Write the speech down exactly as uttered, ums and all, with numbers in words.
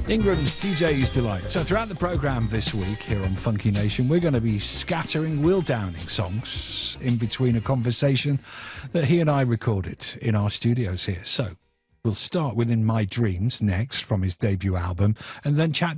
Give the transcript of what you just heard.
Ingram's D J's Delight. So throughout the programme this week here on Funky Nation, we're going to be scattering Will Downing songs in between a conversation that he and I recorded in our studios here. So we'll start with In My Dreams next from his debut album, and then chat